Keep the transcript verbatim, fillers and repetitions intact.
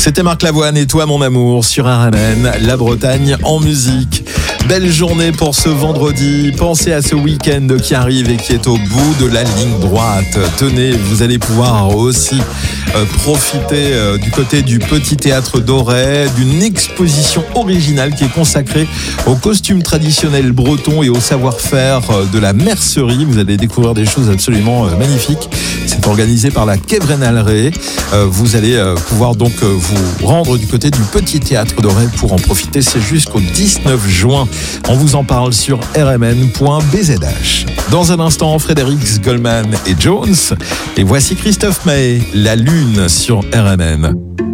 C'était Marc Lavoine et Toi mon amour sur R M N, la Bretagne en musique. Belle journée pour ce vendredi. Pensez à ce week-end qui arrive et qui est au bout de la ligne droite. Tenez, vous allez pouvoir aussi euh, profiter euh, du côté du Petit Théâtre d'Auray d'une exposition originale qui est consacrée aux costumes traditionnels bretons et au savoir-faire euh, de la mercerie. Vous allez découvrir des choses absolument euh, magnifiques. C'est organisé par la Quai Vrenalré. Euh, vous allez euh, pouvoir donc euh, vous rendre du côté du Petit Théâtre d'Auray pour en profiter. C'est jusqu'au dix-neuf juin. On vous en parle sur r m n point b z h. Dans un instant, Frédéric Goldman et Jones. Et voici Christophe Maé, La Lune sur R M N.